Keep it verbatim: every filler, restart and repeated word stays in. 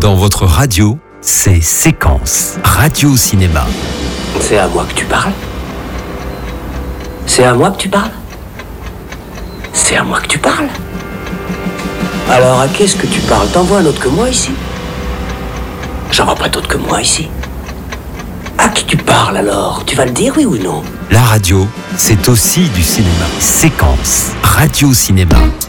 Dans votre radio, c'est Séquence, Radio Cinéma. C'est à moi que tu parles? C'est à moi que tu parles? C'est à moi que tu parles? Alors à qu'est-ce que tu parles? T'en vois un autre que moi ici? J'en vois pas d'autre que moi ici. À qui tu parles alors? Tu vas le dire, oui ou non? La radio, c'est aussi du cinéma. Séquence, Radio Cinéma.